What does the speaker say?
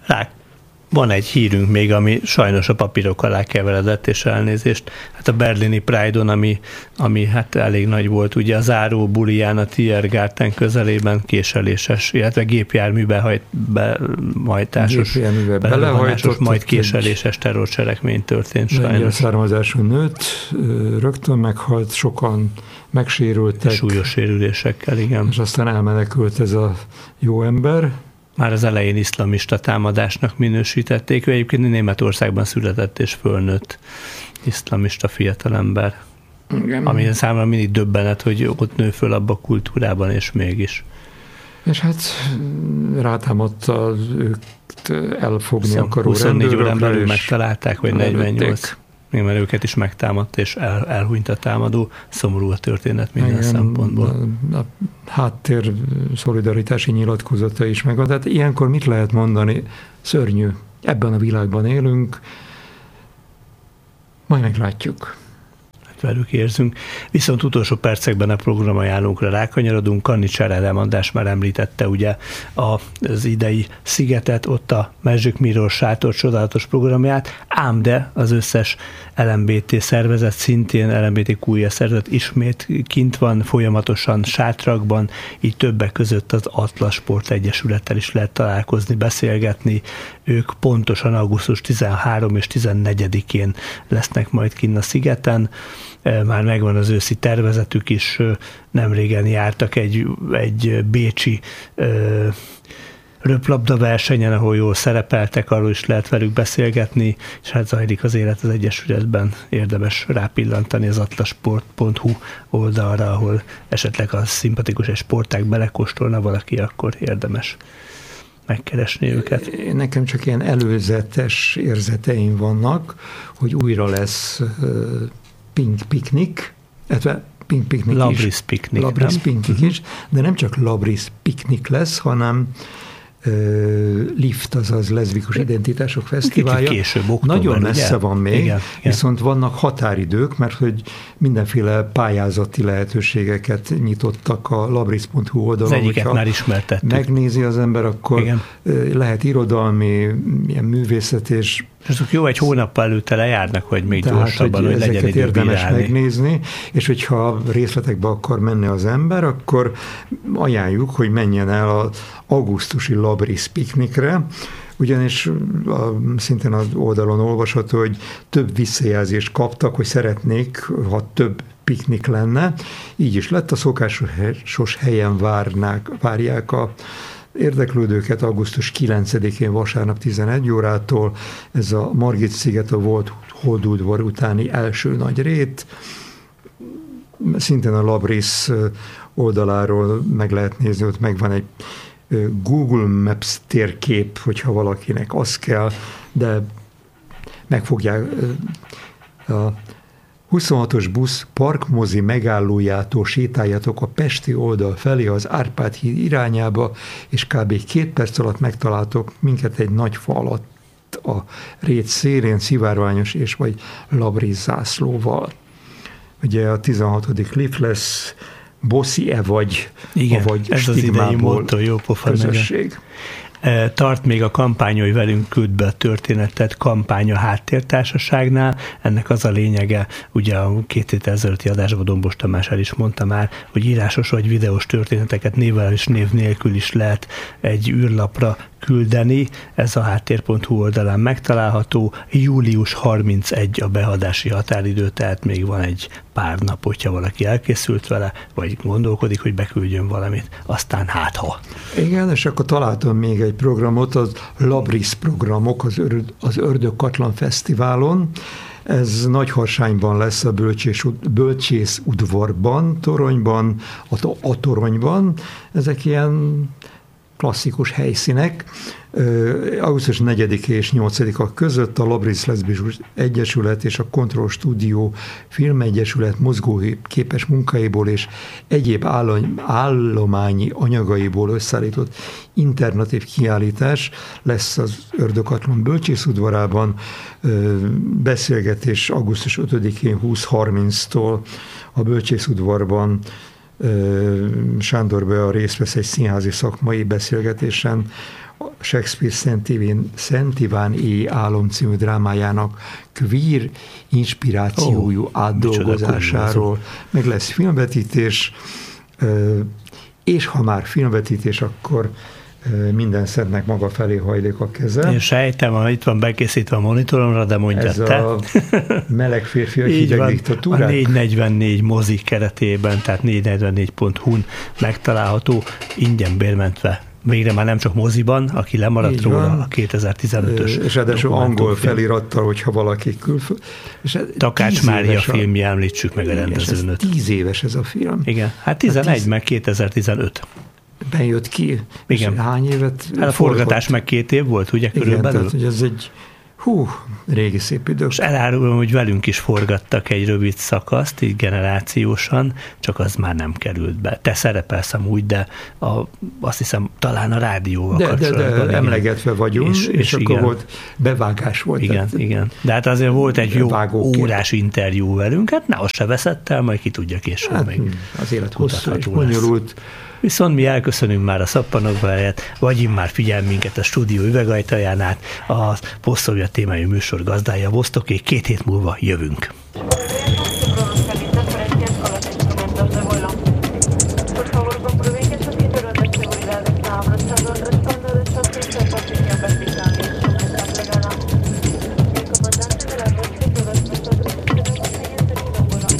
Van egy hírünk még, ami sajnos a papírok alá keveredett, és elnézést. Hát a berlini Pride-on, ami hát elég nagy volt, ugye a záró buliján a Tiergarten közelében késeléses, illetve gépjárműbe behajtásos, majd késeléses terrorcselekmény történt sajnos. Lengyel származású nőt rögtön meghalt, sokan megsérültek. Súlyos sérülésekkel, igen. És aztán elmenekült ez a jó ember. Már az elején iszlamista támadásnak minősítették, ő egyébként Németországban született és fölnőtt iszlamista fiatalember. Igen. Ami számomra mindig döbbenet, hogy ott nő föl abba a kultúrában, és mégis. És hát rátámadta őt elfogni akaró 24 órán belül megtalálták, vagy 48. Még mert őket is megtámadta, és elhunyt a támadó. Szomorú a történet minden szempontból. A háttér szolidaritási nyilatkozata is megvan. Tehát ilyenkor mit lehet mondani? Szörnyű. Ebben a világban élünk. Majd meglátjuk. Velük érzünk. Viszont utolsó percekben a programajánlónkra rákanyarodunk. Kannicsár Ádám már említette ugye az idei Szigetet, ott a Magic Mirror sátor csodálatos programját, ám de az összes LMBT szervezet, szintén LMBTQ szervezet ismét kint van, folyamatosan sátrakban, így többek között az Atlas Sport Egyesülettel is lehet találkozni, beszélgetni. Ők pontosan augusztus 13 és 14-én lesznek majd kint a Szigeten. Már megvan az őszi tervezetük is, nemrégen jártak egy bécsi röplabda versenyen, ahol jól szerepeltek, arról is lehet velük beszélgetni, és hát zajlik az élet az Egyesületben. Érdemes rápillantani az atlasport.hu oldalra, ahol esetleg a szimpatikus egy sportág belekóstolna valaki, akkor érdemes megkeresni őket. Nekem csak ilyen előzetes érzeteim vannak, hogy újra lesz Pink Picnic, illetve Pink Picnic Labris Picnic, Labris Picnic is, de nem csak Labris Picnic lesz, hanem LIFT, azaz Leszbikus Identitások Fesztiválja. Később, október, nagyon messze ugye? van még, igen. Viszont vannak határidők, mert hogy mindenféle pályázati lehetőségeket nyitottak a labris.hu oldalon. Az egyiket már ismertettük. Megnézi az ember, akkor igen. Lehet irodalmi, ilyen művészet és azok jó, egy hónappal előtte lejárnak, hogy még tehát, gyorsabban, hogy legyen idő érdemes bírálni. megnézni, és hogyha részletekbe akar menni az ember, akkor ajánljuk, hogy menjen el az augusztusi Labris Picnicre, ugyanis szintén az oldalon olvasható, hogy több visszajelzést kaptak, hogy szeretnék, ha több piknik lenne. Így is lett, a szokásos helyen várják a érdeklődőket augusztus 9-én vasárnap 11 órától. Ez a Margit-sziget, a volt Holdudvar utáni első nagy rét. Szintén a Labris oldaláról meg lehet nézni, ott megvan egy Google Maps térkép, hogyha valakinek az kell, de megfogják a 26-os busz parkmozi megállójától sétáljatok a pesti oldal felé az Árpád híd irányába, és kb. 2 perc alatt megtaláltok minket egy nagy fa alatt a rét szélén, szivárványos és vagy Labris zászlóval. Ugye a 16. lift lesz Boszi-e vagy, igen, vagy ez az idei motto, jó pofa közösség. Tart még a kampányolj velünk, küld be a történetet kampány a Háttértársaságnál. Ennek az a lényege, ugye a 2 héttel ezelőtti adásban Dombos Tamás el is mondta már, hogy írásos vagy videós történeteket névvel és név nélkül is lehet egy űrlapra küldeni. Ez a háttér.hu oldalán megtalálható. Július 31 a beadási határidő, tehát még van egy pár nap, hogyha valaki elkészült vele, vagy gondolkodik, hogy beküldjön valamit, aztán ha. Igen, és akkor találtam még egy programot, az Labris programok az Ördögkatlan Fesztiválon. Ez Nagyharsányban lesz, a Bölcsész udvarban, Toronyban, a Toronyban. Ezek ilyen klasszikus helyszínek. Augusztus 4 és 8 között a Labris Leszbikus Egyesület és a Control Studio Filmegyesület mozgóképes munkáiból és egyéb állományi anyagaiból összeállított internatív kiállítás lesz az Ördögkatlan Bölcsész udvarában. Beszélgetés augusztus 5-én 20:30-tól a Bölcsész udvarban Sándor Bea részt vesz egy színházi szakmai beszélgetésen Shakespeare Szent Iván éj álom című drámájának queer inspirációjú átdolgozásáról, meg lesz filmvetítés, és ha már filmvetítés, akkor minden szentnek maga felé hajlik a keze. Én sejtem, itt van bekészítve a monitoromra, de mondja ez te. A meleg férfiak hideg diktatúrák. A 444 mozi keretében, tehát 444.hu-n megtalálható, ingyen bérmentve. Végre már nem csak moziban, aki lemaradt róla a 2015-ös. És ráadásul angol felirattal, hogyha valaki külföld. Takács Mária filmje, említsük meg a rendezőnöt. 10 éves ez a film. Igen, hát 11, meg 2015. Bejött ki. Igen. Hány évet? Hát a forgatás meg 2 év volt, ugye, körülbelül? Igen, tehát hogy ez egy régi szép idő. És elárulom, hogy velünk is forgattak egy rövid szakaszt, így generációsan, csak az már nem került be. Te szerepelsz amúgy, de azt hiszem talán a rádióval kapcsolatban. De emlegetve vagyunk, és akkor igen, volt, bevágás volt. Igen. De hát azért volt egy jó órás interjú velünk, hát azt se veszett el, majd ki tudja később még. Az élet hosszú és bonyolult. Viszont mi elköszönünk már a szappanokba helyett, vagy immár figyel minket a stúdió üvegajtaján át, a Posztszovjet témájú műsor gazdája Vosztoké, 2 hét múlva jövünk.